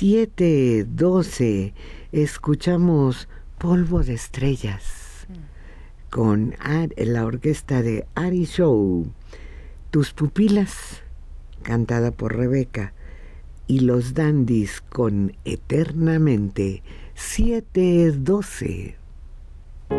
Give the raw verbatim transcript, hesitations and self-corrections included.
siete doce escuchamos Polvo de Estrellas con Ar- la orquesta de Ari Show, Tus Pupilas, cantada por Rebeca, y Los Dandies con Eternamente. Siete doce.